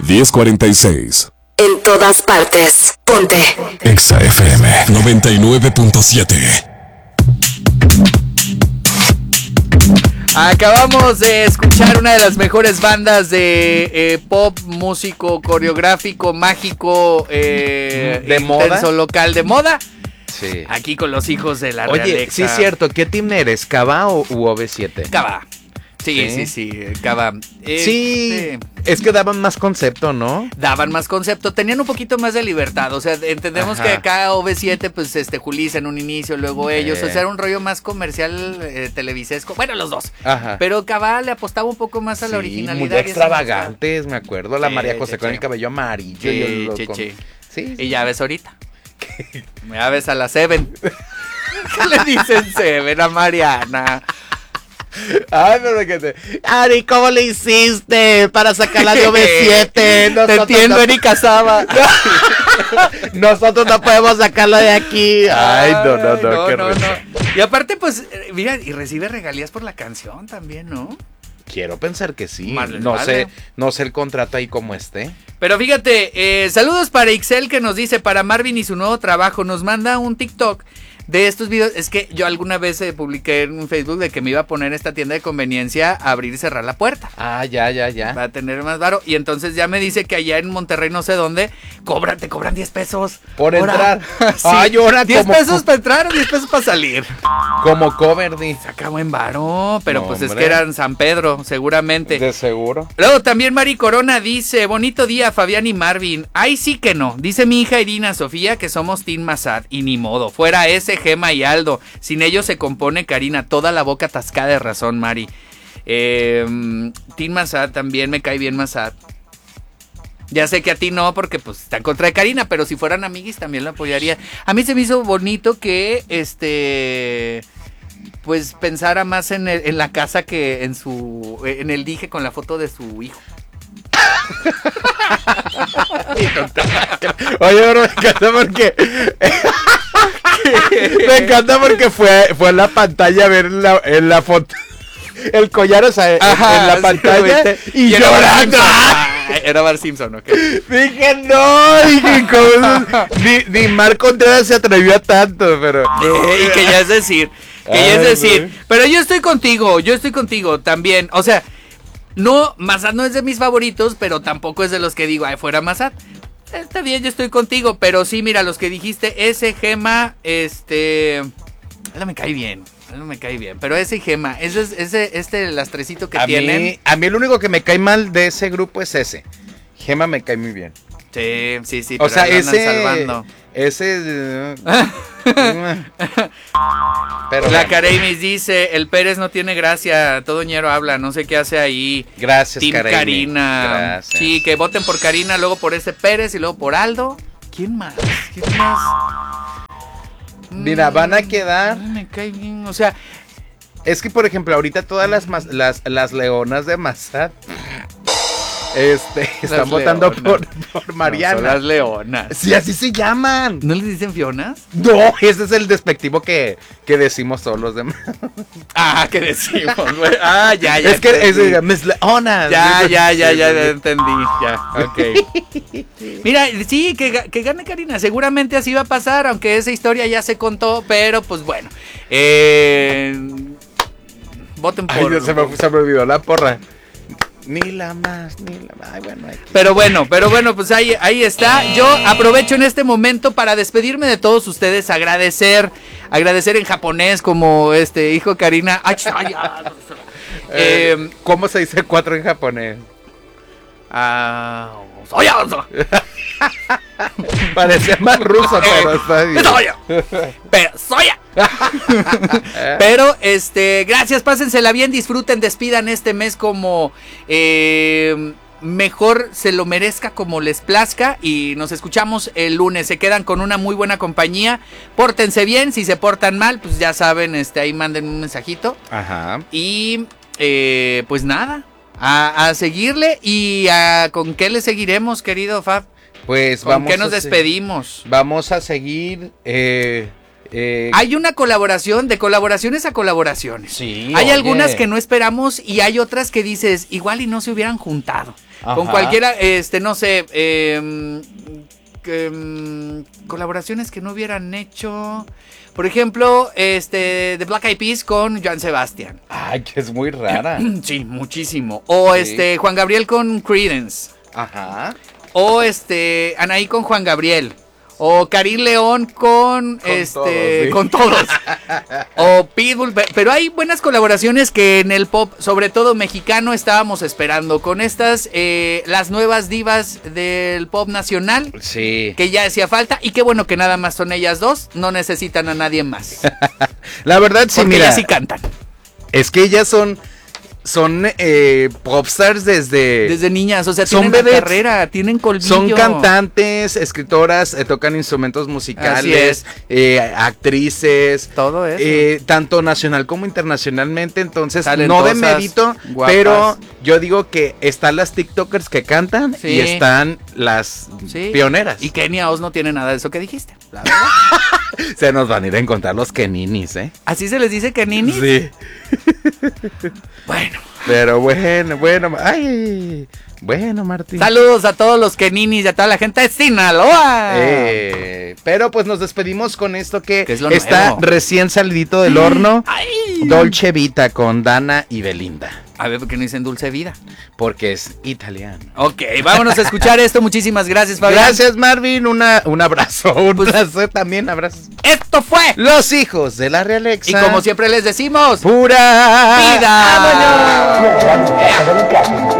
1046. En todas partes. Ponte. Exa FM 99.7. Acabamos de escuchar una de las mejores bandas de pop, músico, coreográfico, mágico, de moda, local de moda. Sí. Aquí con los hijos de la Oye, realeza. sí es cierto, ¿qué team eres? ¿Cava u OV7? Cava. Sí, Cava. Sí, es que daban más concepto, ¿no? Daban más concepto, tenían un poquito más de libertad, o sea, entendemos que acá OV7, pues, Julissa en un inicio, luego ellos, o sea, era un rollo más comercial, televisesco, bueno, los dos. Ajá. Pero Cava le apostaba un poco más a la originalidad. Muy extravagantes, me acuerdo, la María José con el cabello amarillo. Sí. Y ya ves ahorita. Ya ves a la Seven. ¿Qué le dicen Seven a Mariana? Ay, pero que te... Ari, ¿cómo le hiciste para sacarla de OV7? Te entiendo, Erika Saba. Nosotros no podemos sacarla de aquí. Ay, no, qué risa. Y aparte, pues, mira, y recibe regalías por la canción también, ¿no? Quiero pensar que sí. Vale. No sé el contrato ahí como esté. Pero fíjate, saludos para Ixel que nos dice, para Marvin y su nuevo trabajo, nos manda un TikTok de estos videos. Es que yo alguna vez publiqué en un Facebook de que me iba a poner esta tienda de conveniencia a abrir y cerrar la puerta. Ah, ya. Va a tener más varo. Y entonces ya me dice que allá en Monterrey, no sé dónde, te cobran 10 pesos. Por entrar. Sí. Ay, ahora 10 pesos para entrar o 10 pesos para salir. Como cover, di. Saca buen varo, pero No, pues hombre. es que eran San Pedro, seguramente. De seguro. Luego también Mari Corona dice, bonito día Fabián y Marvin. Ay, sí que no. Dice mi hija Irina Sofía que somos Team Massad y ni modo. Fuera ese, Gema y Aldo. Sin ellos se compone Karina. Toda la boca atascada de razón, Mari. Team Massad también, me cae bien Massad. Ya sé que a ti no, porque pues está en contra de Karina, pero si fueran amiguis también la apoyaría. A mí se me hizo bonito que pues pensara más en la casa que en el dije con la foto de su hijo. Oye, pero me encanta porque fue en la pantalla a ver en la foto el collar, o sea, en la pantalla y llorando. Era Bart Simpson, ¿ok? Dije, ¿cómo? Ni Mar Contreras se atrevió a tanto, pero... Y que ya es decir, pero yo estoy contigo también, o sea, no, Massad no es de mis favoritos, pero tampoco es de los que digo, ay, fuera Massad. Está bien, yo estoy contigo, pero sí, mira, los que dijiste, ese Gema, no me cae bien. No me cae bien, pero ese y Gema, ese lastrecito que tienen. A mí el único que me cae mal de ese grupo es ese. Gema me cae muy bien. Sí, O pero sea, salvando. Pero la Kareimis dice, el Pérez no tiene gracia, todo ñero habla, no sé qué hace ahí. Gracias, Team Karina. Gracias. Sí, que voten por Karina, luego por ese Pérez y luego por Aldo. ¿Quién más? Mira, van a quedar... Me cae bien, o sea... Es que, por ejemplo, ahorita todas las leonas de Massad están votando por Mariana. No, son las leonas. Sí, así se llaman. ¿No les dicen Fionas? No, ese es el despectivo que decimos todos los demás. Ah, ¿qué decimos, güey? Ah, ya. Es que es mis leonas. Ya entendí. Ya, ok. Mira, sí, que gane Karina. Seguramente así va a pasar, aunque esa historia ya se contó, pero pues bueno. Voten por... Ay, se me olvidó la porra. Ni la más. Ay, bueno. Pero bueno, pues ahí está. Yo aprovecho en este momento para despedirme de todos ustedes, agradecer en japonés como hijo Karina. ¿Cómo se dice 4 en japonés? Parece más ruso, pero está bien. Soya. Pero gracias, pásensela bien, disfruten, despidan este mes como mejor se lo merezca, como les plazca, y nos escuchamos el lunes. Se quedan con una muy buena compañía. Pórtense bien, si se portan mal, pues ya saben, ahí manden un mensajito. Ajá. Y pues nada, a seguirle. Y ¿con qué le seguiremos, querido Fab? Pues ¿Con qué nos despedimos? Vamos a seguir Hay una colaboración, de colaboraciones a colaboraciones. Sí, hay oye. algunas que no esperamos y hay otras que dices, igual y no se hubieran juntado. Ajá. Con cualquiera, no sé, colaboraciones que no hubieran hecho. Por ejemplo, The Black Eyed Peas con Joan Sebastian. Ay, que es muy rara. Sí, muchísimo. O Sí. Juan Gabriel con Creedence. Ajá. O Anaí con Juan Gabriel. O Karim León con todos, sí. con todos. O Pitbull. Pero hay buenas colaboraciones que en el pop, sobre todo mexicano, estábamos esperando. Con estas, las nuevas divas del pop nacional. Sí. Que ya hacía falta. Y qué bueno que nada más son ellas dos. No necesitan a nadie más. La verdad, sí, Porque mira. ellas sí cantan. Es que ellas son popstars desde Niñas, o sea, son tienen la vedettes. carrera, tienen colmillo. Son cantantes, escritoras, tocan instrumentos musicales, actrices. Todo eso. Tanto nacional como internacionalmente, entonces no Talentosas, de mérito, guapas. pero yo digo que están las TikTokers que cantan Sí. y están las Sí. pioneras. Y Kenia Oz no tiene nada de eso que dijiste. La verdad. Se nos van a ir a encontrar los Keninis, ¿eh? ¿Así se les dice Kenini? Sí. Bueno. Pero bueno, ay, bueno, Martín. Saludos a todos los Keninis y a toda la gente de Sinaloa. Pero pues nos despedimos con esto que ¿Qué es lo está nuevo? recién salidito del horno. Ay. Dolce Vita con Dana y Belinda. A ver, ¿por qué no dicen Dulce Vida? Porque es italiano. Ok, vámonos a escuchar esto. Muchísimas gracias, Fabián. Gracias, Marvin. Un abrazo. Un placer también. Abrazos. Esto fue Los hijos de la Realexa. Y como siempre les decimos, ¡Pura vida. ¡Vámonos!